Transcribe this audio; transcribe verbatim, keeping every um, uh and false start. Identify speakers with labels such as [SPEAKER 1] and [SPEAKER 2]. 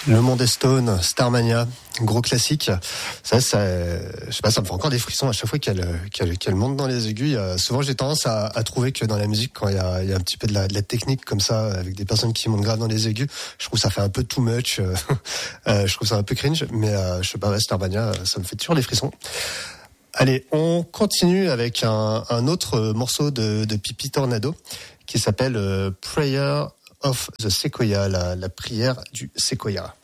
[SPEAKER 1] Le Monde est Stone, Starmania, gros classique. Ça, ça, je sais pas, ça me fait encore des frissons à chaque fois qu'elle, qu'elle, qu'elle monte dans les aigus. Souvent, j'ai tendance à, à trouver que dans la musique, quand il y a, il y a un petit peu de la, de la technique comme ça, avec des personnes qui montent grave dans les aigus, je trouve ça fait un peu too much. euh, je trouve ça un peu cringe, mais euh, je sais pas, Starmania, ça me fait toujours des frissons. Allez, on continue avec un, un autre morceau de, de Pippi Tornado qui s'appelle euh, Prayer of the Sequoia, la, la prière du séquoia.